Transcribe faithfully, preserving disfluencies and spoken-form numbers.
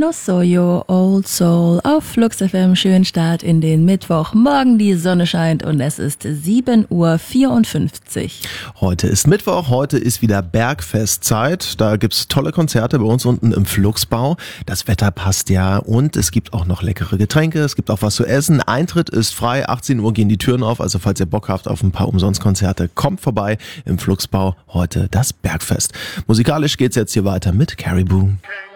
No Soyo Old Soul auf Flux F M. Schönen Start in den Mittwoch. Morgen die Sonne scheint und es ist sieben Uhr vierundfünfzig. Heute ist Mittwoch, heute ist wieder Bergfestzeit. Da gibt's tolle Konzerte bei uns unten im Fluxbau. Das Wetter passt ja und es gibt auch noch leckere Getränke, es gibt auch was zu essen. Eintritt ist frei, achtzehn Uhr gehen die Türen auf, also falls ihr Bock habt auf ein paar Umsonstkonzerte, kommt vorbei im Fluxbau. Heute das Bergfest. Musikalisch geht's jetzt hier weiter mit Caribou.